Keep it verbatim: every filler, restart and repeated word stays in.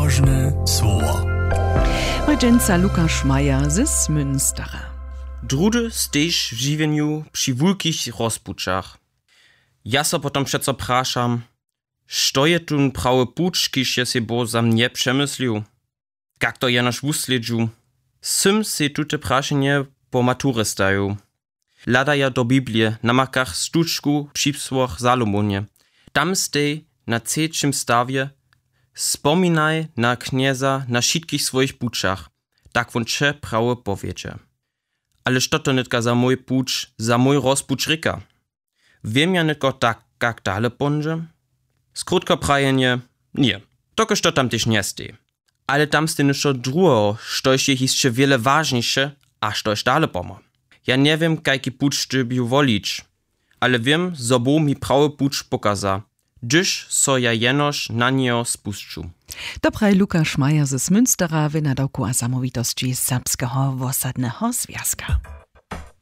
Ważne słowa. Regjenca Lukasz Majer z Münstera. Drudy stejsz w żywieniu przy wulkich rozpuczach. Ja so potom przeco praszam, što je tun prawy pucz, kiż je se bo za mnie przemyslił? Jak to jenoż wusledżu? Sym se tute praszenie po maturę staju. Lada ja do Biblii na makach stuczku przipsłoch Salomonie. Tam stej na trzecim stawie spominaj na knieza na wszystkich swoich puczach, tak won cze prawo powiedzie. Ale što to netka za mój pucz, za mój rozpucz ryka? Wiem ja netko tak, jak dale ponže? Skrótko prajenie, nie. Toko što tam też nie stej. Ale tam stej nešto drugo, štož je jeszcze wiele ważniejsze, a štož dale pomo. Ja nie wiem, jaki pucz ty biu wolić, ale wiem, zo bo mi prawy pucz pokaza, gdyż so ja jenoż na niego spuszczu. Dobraj Lukasz Majer z Münstera, wynadawku a samowitości serbskiego wosadnego związka.